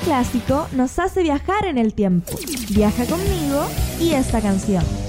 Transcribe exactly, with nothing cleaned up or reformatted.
clásico nos hace viajar en el tiempo. Viaja conmigo y esta canción.